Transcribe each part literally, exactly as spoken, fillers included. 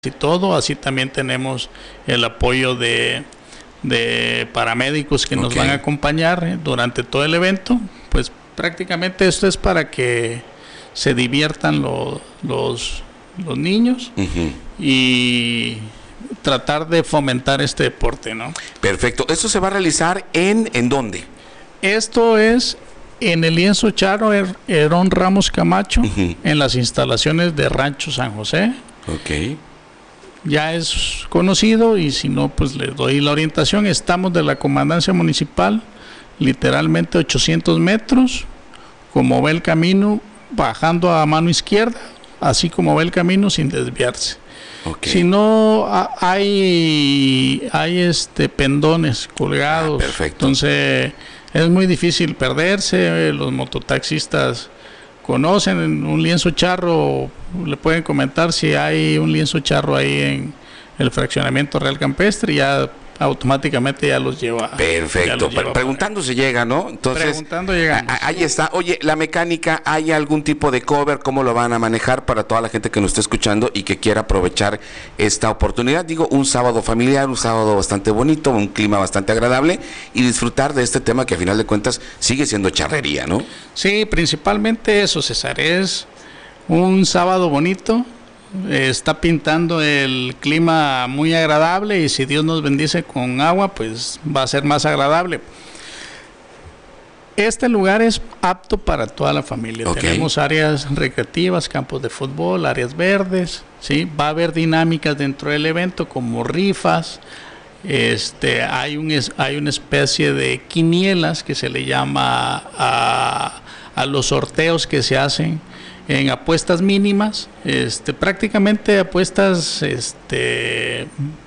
y todo, así también tenemos el apoyo de, de paramédicos que nos okay. van a acompañar durante todo el evento. Pues prácticamente esto es para que se diviertan lo, los, los niños uh-huh. y tratar de fomentar este deporte, ¿no? Perfecto. ¿Esto se va a realizar en, en dónde? Esto es en el lienzo Charo Herón Ramos Camacho, uh-huh. en las instalaciones de Rancho San José. Ok. Ya es conocido, y si no, pues les doy la orientación. Estamos de la comandancia municipal, literalmente ochocientos metros, como ve el camino, bajando a mano izquierda, así como ve el camino, sin desviarse. Okay. Si no, hay, hay este pendones colgados, ah, perfecto. Entonces es muy difícil perderse. Los mototaxistas conocen un lienzo charro, le pueden comentar si hay un lienzo charro ahí en el fraccionamiento Real Campestre, ya automáticamente ya los lleva. Perfecto. Los lleva Preguntando se llega, ¿no? Entonces, preguntando llegamos. A, ahí está. Oye, la mecánica, ¿hay algún tipo de cover? ¿Cómo lo van a manejar para toda la gente que nos está escuchando y que quiera aprovechar esta oportunidad? Digo, un sábado familiar, un sábado bastante bonito, un clima bastante agradable y disfrutar de este tema que a final de cuentas sigue siendo charrería, ¿no? Sí, principalmente eso, César, es un sábado bonito. Está pintando el clima muy agradable, y si Dios nos bendice con agua, pues va a ser más agradable. Este lugar es apto para toda la familia. Okay. Tenemos áreas recreativas, campos de fútbol, áreas verdes, ¿sí? Va a haber dinámicas dentro del evento como rifas. Este, hay, un, hay una especie de quinielas que se le llama a, a los sorteos que se hacen en apuestas mínimas, este, prácticamente apuestas, este,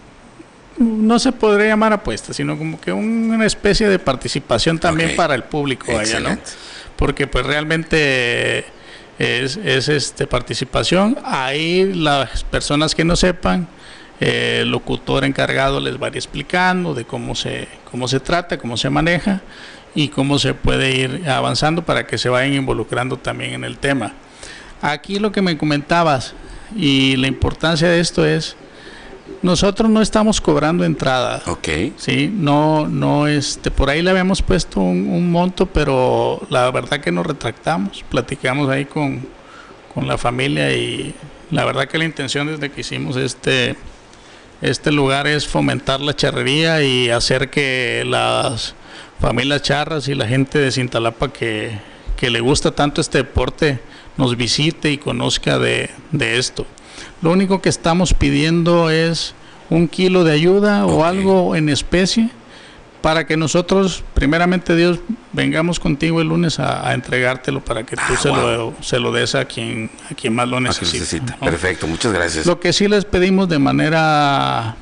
no se podría llamar apuestas, sino como que una especie de participación también okay. para el público allá, ¿no? Porque pues realmente es, es este participación. Ahí las personas que no sepan, eh, el locutor encargado les va a ir explicando de cómo se, cómo se trata, cómo se maneja y cómo se puede ir avanzando para que se vayan involucrando también en el tema. Aquí lo que me comentabas y la importancia de esto es, nosotros no estamos cobrando entrada. Okay. Sí, no, no, este, por ahí le habíamos puesto un, un monto, pero la verdad que nos retractamos, platicamos ahí con, con la familia, y la verdad que la intención desde que hicimos este, este lugar es fomentar la charrería y hacer que las familias charras y la gente de Cintalapa que, que le gusta tanto este deporte nos visite y conozca de, de esto. Lo único que estamos pidiendo es un kilo de ayuda okay. o algo en especie para que nosotros, primeramente Dios, vengamos contigo el lunes a, a entregártelo para que ah, tú se, wow. lo, se lo des a quien, a quien más lo necesita, necesita. ¿no? Perfecto, muchas gracias. Lo que sí les pedimos de manera,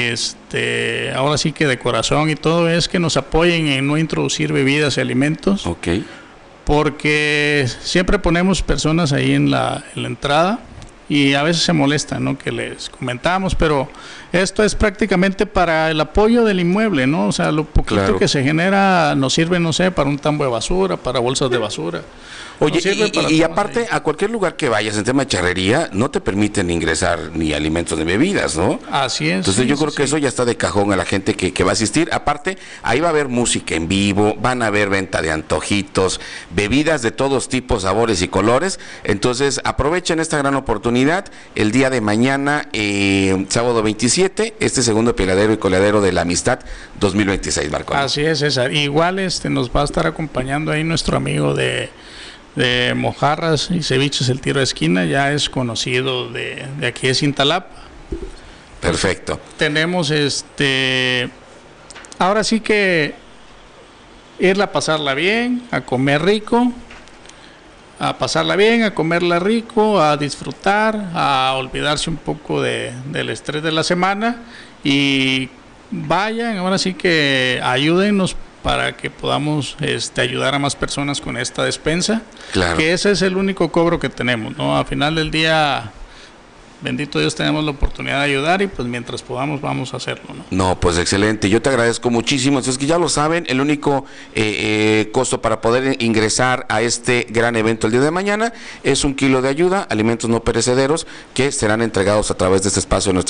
este, ahora sí que de corazón y todo, es que nos apoyen en no introducir bebidas y alimentos. Okay. Porque siempre ponemos personas ahí en la, en la entrada y a veces se molestan, ¿no? Que les comentamos, pero esto es prácticamente para el apoyo del inmueble, ¿no? O sea, lo poquito claro. que se genera nos sirve, no sé, para un tambo de basura, para bolsas de basura. Oye, y, y aparte, ahí. A cualquier lugar que vayas en tema de charrería, no te permiten ingresar ni alimentos ni bebidas, ¿no? Así es. Entonces sí, yo creo sí, que sí. eso ya está de cajón a la gente que, que va a asistir. Aparte, ahí va a haber música en vivo, van a haber venta de antojitos, bebidas de todos tipos, sabores y colores. Entonces, aprovechen esta gran oportunidad. El día de mañana, eh, sábado veintisiete, este segundo peleadero y coleadero de la amistad dos mil veintiséis, Marco. Así es, César. Igual este nos va a estar acompañando ahí nuestro amigo de... de mojarras y ceviches El Tiro de Esquina, ya es conocido de, de aquí de Cintalapa. Perfecto. Tenemos este, ahora sí que irla a pasarla bien, a comer rico, a pasarla bien, a comerla rico, a disfrutar, a olvidarse un poco de, del estrés de la semana, y vayan, ahora sí que ayúdennos para que podamos este, ayudar a más personas con esta despensa, claro. que ese es el único cobro que tenemos, ¿no? Al final del día bendito Dios tenemos la oportunidad de ayudar y pues mientras podamos vamos a hacerlo, ¿no? No, pues excelente, yo te agradezco muchísimo. Entonces, que ya lo saben, el único eh, eh, costo para poder ingresar a este gran evento el día de mañana es un kilo de ayuda, alimentos no perecederos, que serán entregados a través de este espacio de nuestra